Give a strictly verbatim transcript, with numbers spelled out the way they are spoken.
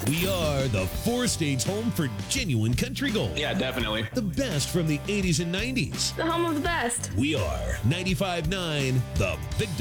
We are the four-stage home for genuine country gold. Yeah, definitely. The best from the eighties and nineties. The home of the best. We are ninety-five point nine The Victor.